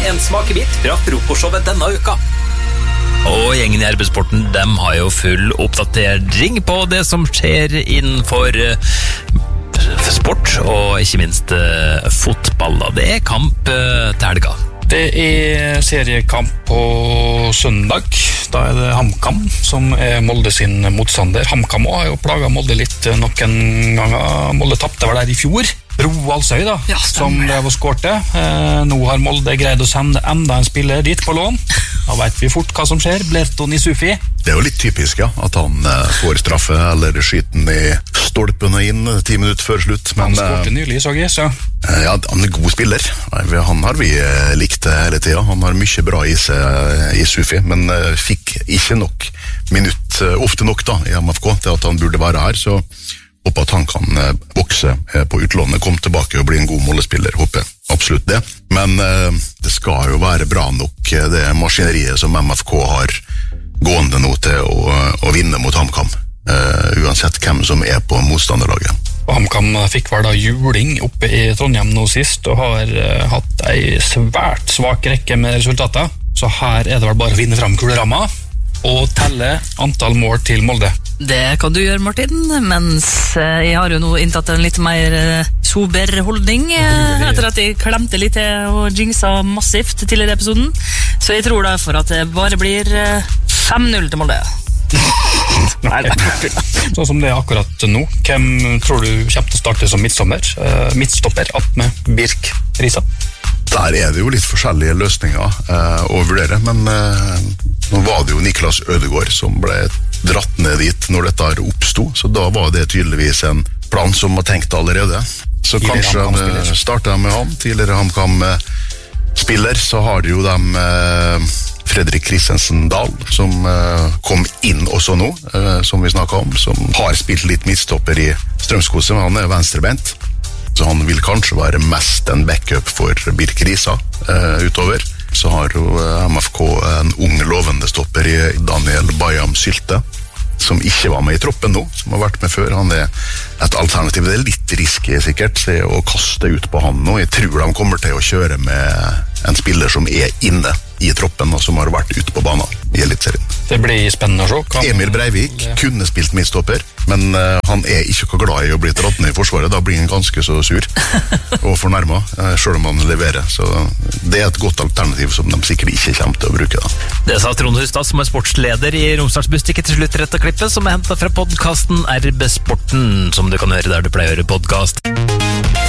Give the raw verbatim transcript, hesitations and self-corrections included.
en smakebit fra frokostshowet denne uka. Og gjengen i R B Sporten, de har jo full oppdatering på det som skjer innenfor uh, sport, og ikke minst uh, fotball. Det er kamp uh, til helga. Det er seriekamp på søndag. Da er det HamKam som er Molde sin motstander. HamKam har jo plaget Molde litt noen ganger. Molde tappte vel der i fjor. Roald Søy da, ja, som det var skårte. Eh, nå har Molde greid å sende enda en spiller dit på lån. Da vet vi fort hva som skjer. Blerton Isufi. Det er jo litt typisk, ja, at han eh, får straffe eller skyter den i stolpen og inn ti minutter før slutt. Men, han skårte nylig, så jeg, så. Eh, ja, han er god spiller. Han har vi eh, likt hele tiden. Han har mye bra i seg, Isufi, men eh, fikk ikke nok minutt, eh, ofte nok da, i M F K til at han burde være her, så håper at han kan eh, bokse eh, på utlånet, komme tilbake og bli en god målespiller, håper absolutt det. Men eh, det skal jo være bra nok, eh, det maskineriet som M F K har gående nå til å, å vinne mot HamKam, eh, uansett hvem som er på motstanderlaget. Og HamKam fikk vel da juling oppe i Trondheim nå sist, og har uh, hatt ei svært svak rekke med resultater. Så her er det vel bare å finne fram kuleramma og telle antall mål til Molde. Det kan du gjøre, Martin, mens jeg har jo nå inntatt en litt mer sober holdning etter at jeg klemte litt til og jinxa massivt tidligere i episoden. Så jeg tror derfor at det bare blir fem null til Molde. Nei, sånn som det er akkurat nå. Hvem tror du kommer til å starte som midtstopper? Uh, midtstopper, Atme, Birk, Risa? Der er det jo litt forskjellige løsninger uh, å vurdere, men uh, nå var det jo Niklas Ødegaard som ble dratt ned dit når dette oppstod, så da var det tydeligvis en plan som var tenkt allerede. Så kanskje uh, startet med han, tidligere HamKam-spiller, så har det jo dem uh, Fredrik Christensen Dahl, som uh, kom inn også nå, uh, som vi snakket om, som har spilt litt midtstopper i Strømskose, men han er venstrebent, så han vil kanskje være mest en backup for Birk Risa uh, utover. Så har jo uh, M F K en ung lovende stopper i Daniel Bayam Sylte, som ikke var med i troppen nå, som har vært med før. Han er et alternativ. Det er litt risky sikkert se, å kaste ut på han nå. Jeg tror de kommer til å kjøre med en spiller som er inne i troppen og som har vært ute på banen i Elitserien. Det blir spennende å se. Kan... Emil Breivik ja. kunne spilt midtstopper, men uh, han er ikke glad i å bli dratt ned i forsvaret. Da blir han ganske så sur og fornærmet, uh, selv om han leverer. Så det er et godt alternativ som de sikkert ikke kommer til å bruke. Da. Det sa Trond Hustad, som er sportsleder i Romsdalsbustikket til slutt rett av klippet, som er hentet fra podcasten R B Sporten, som du kan høre der du pleier å høre podcast.